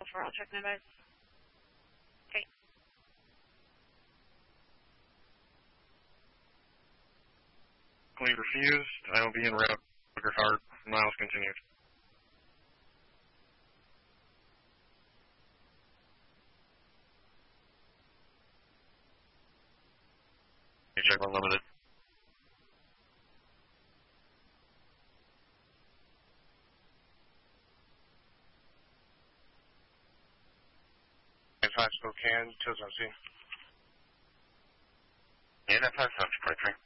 4, I'll check my bus. Okay. Lead refused. I will be en route. Booker Hart. Miles continued. You check unlimited. Spokane, 2 zone C. Yeah, that's 5 Detroit 3.